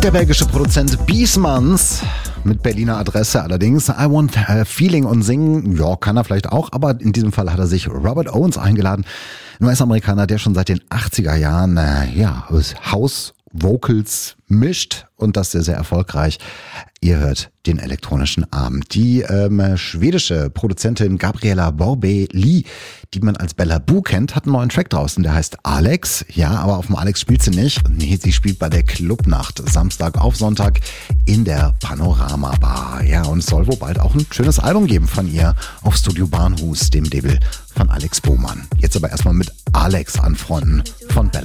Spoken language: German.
Der belgische Produzent Biesmans mit Berliner Adresse allerdings. I Want Feeling und Singen, ja, kann er vielleicht auch, aber in diesem Fall hat er sich Robert Owens eingeladen. Ein US-Amerikaner, der schon seit den 80er Jahren House-Vocals mischt und das sehr, sehr erfolgreich. Ihr hört den elektronischen Arm. Die schwedische Produzentin Gabriella Borbély, die man als Bella Boo kennt, hat einen neuen Track draußen, der heißt Alex. Ja, aber auf dem Alex spielt sie nicht. Nee, sie spielt bei der Clubnacht, Samstag auf Sonntag in der Panorama Bar. Ja, und es soll wohl bald auch ein schönes Album geben von ihr auf Studio Barnhus, dem Label von Alex Bohmann. Jetzt aber erstmal mit Alex anfreunden von Bella.